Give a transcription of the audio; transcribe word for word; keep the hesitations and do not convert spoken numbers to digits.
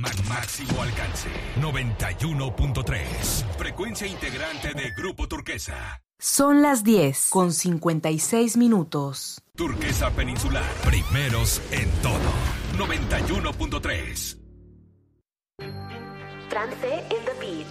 máximo alcance. noventa y uno punto tres. Frecuencia integrante de Grupo Turquesa. Son las diez con cincuenta y seis minutos. Turquesa Peninsular. Primeros en todo. noventa y uno punto tres. France in the beach.